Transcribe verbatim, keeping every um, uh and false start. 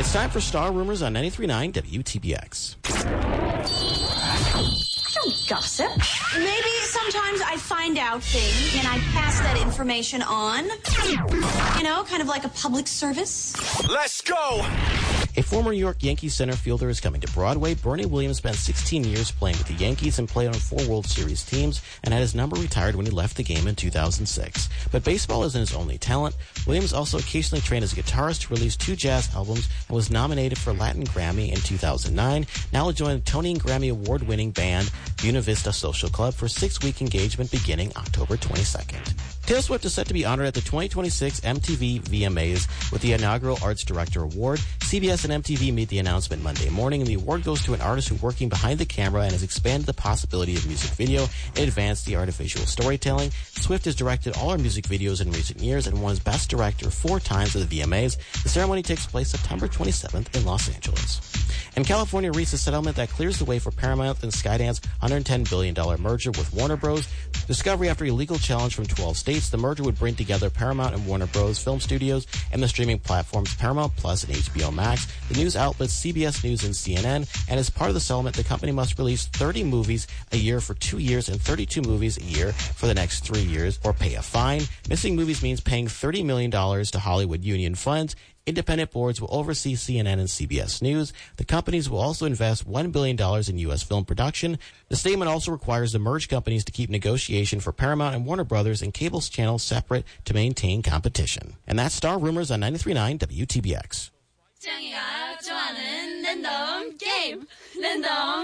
It's time for Star Rumors on ninety-three point nine W T B X. I don't gossip. Maybe sometimes I find out things and I pass that information on. You know, kind of like a public service. Let's go! A former New York Yankees center fielder is coming to Broadway. Bernie Williams spent sixteen years playing with the Yankees and played on four World Series teams and had his number retired when he left the game in two thousand six. But baseball isn't his only talent. Williams also occasionally trained as a guitarist to release two jazz albums and was nominated for Latin Grammy in two thousand nine. Now he'll join the Tony and Grammy award-winning band Buena Vista Social Club for a six-week engagement beginning October twenty-second. Taylor Swift is set to be honored at the twenty twenty-six M T V V M As with the inaugural Arts Director Award. C B S and M T V made the announcement Monday morning, and the award goes to an artist who working behind the camera and has expanded the possibility of music video and advanced the art of visual storytelling. Swift has directed all her music videos in recent years and won as Best Director four times at the V M As. The ceremony takes place September twenty-seventh in Los Angeles. And California reached a settlement that clears the way for Paramount and Skydance one hundred ten billion dollars merger with Warner Bros. Discovery after a legal challenge from twelve states, the merger would bring together Paramount and Warner Bros. Film studios and the streaming platforms Paramount Plus and H B O Max, the news outlets C B S News and C N N, and as part of the settlement, the company must release thirty movies a year for two years and thirty-two movies a year for the next three years or pay a fine. Missing movies means paying thirty million dollars to Hollywood Union funds. Independent boards will oversee C N N and C B S News. The companies will also invest one billion dollars in U S film production. The statement also requires the merged companies to keep negotiation for Paramount and Warner Brothers and cable channels separate to maintain competition. And that's Star Rumors on ninety-three point nine W T B X. 짱이가 좋아하는 랜덤 게임 랜덤